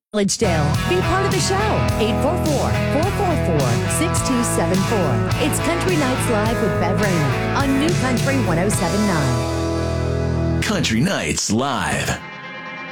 Collegedale. Be part of the show. 844-444-6274. It's Country Nights Live with Bev Rainey on New Country 107.9. Country Nights Live.